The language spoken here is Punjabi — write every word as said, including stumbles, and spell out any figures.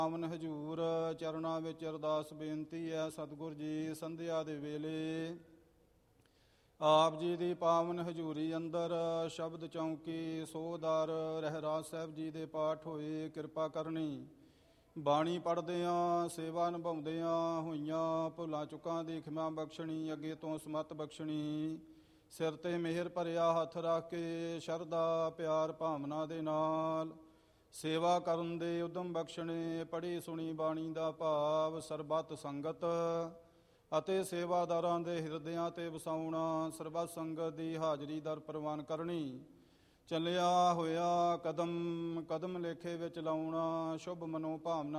ਪਾਵਨ ਹਜੂਰ ਚਰਨਾਂ ਵਿੱਚ ਅਰਦਾਸ ਬੇਨਤੀ ਹੈ। ਸਤਿਗੁਰ ਜੀ ਸੰਧਿਆ ਦੇ ਵੇਲੇ ਆਪ ਜੀ ਦੀ ਪਾਵਨ ਹਜੂਰੀ ਅੰਦਰ ਸ਼ਬਦ ਚੌਂਕੀ ਸੋਹਦਾਰ ਰਹਿਰਾਜ ਸਾਹਿਬ ਜੀ ਦੇ ਪਾਠ ਹੋਏ। ਕਿਰਪਾ ਕਰਨੀ ਬਾਣੀ ਪੜ੍ਹਦਿਆਂ ਸੇਵਾ ਨਿਭਾਉਂਦਿਆਂ ਹੋਈਆਂ ਭੁੱਲਾਂ ਚੁੱਕਾਂ ਦੀ ਖਿਮਾ ਬਖਸ਼ਣੀ, ਅੱਗੇ ਤੋਂ ਸਮੱਤ ਬਖਸ਼ਣੀ। ਸਿਰ 'ਤੇ ਮਿਹਰ ਭਰਿਆ ਹੱਥ ਰੱਖ ਕੇ ਸ਼ਰਧਾ ਪਿਆਰ ਭਾਵਨਾ ਦੇ ਨਾਲ ਸੇਵਾ ਕਰਨ ਦੇ ਉਦਮ ਬਖਸ਼ਣੇ। ਪੜ੍ਹੀ ਸੁਣੀ ਬਾਣੀ ਦਾ ਭਾਵ ਸਰਬੱਤ ਸੰਗਤ ਅਤੇ ਸੇਵਾਦਾਰਾਂ ਦੇ ਹਿਰਦਿਆਂ 'ਤੇ ਵਸਾਉਣਾ। ਸਰਬੱਤ ਸੰਗਤ ਦੀ ਹਾਜ਼ਰੀ ਦਰ ਪ੍ਰਵਾਨ ਕਰਨੀ। ਚੱਲਿਆ ਹੋਇਆ ਕਦਮ ਕਦਮ ਲੇਖੇ ਵਿੱਚ ਲਾਉਣਾ। ਸ਼ੁਭ ਮਨੋ ਭਾਵਨਾ